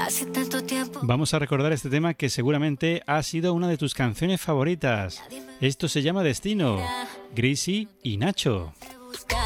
Hace tanto tiempo. Vamos a recordar este tema que seguramente ha sido una de tus canciones favoritas. Esto se llama Destino, Grisi y Nacho.